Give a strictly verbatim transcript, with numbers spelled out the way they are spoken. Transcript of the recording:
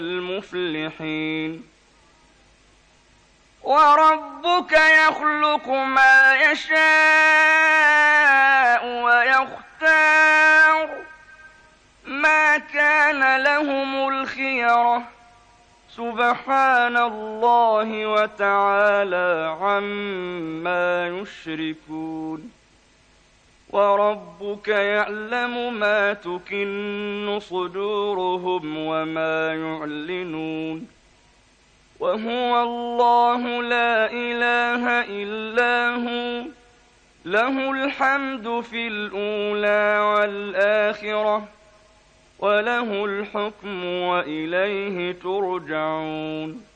المفلحين. وربك يخلق ما يشاء ويختار ما كان لهم الخيرة سبحان الله وتعالى عما يشركون. وربك يعلم ما تكن صدورهم وما يعلنون. وهو الله لا إله إلا هو له الحمد في الأولى والآخرة وله الحكم وإليه ترجعون.